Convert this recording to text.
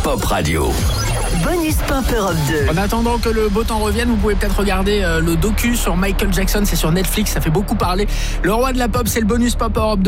Pop Radio. Bonus Pop Europe 2. En attendant que le beau temps revienne, vous pouvez peut-être regarder le docu sur Michael Jackson, c'est sur Netflix, ça fait beaucoup parler. Le roi de la pop, c'est le Bonus Pop Europe 2.